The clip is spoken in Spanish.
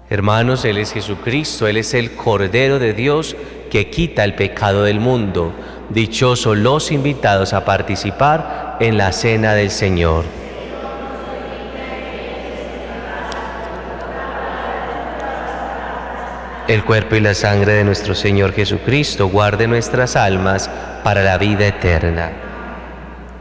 Hermanos, Él es Jesucristo, Él es el Cordero de Dios que quita el pecado del mundo. Dichosos los invitados a participar en la cena del Señor. El cuerpo y la sangre de nuestro Señor Jesucristo guarde nuestras almas para la vida eterna.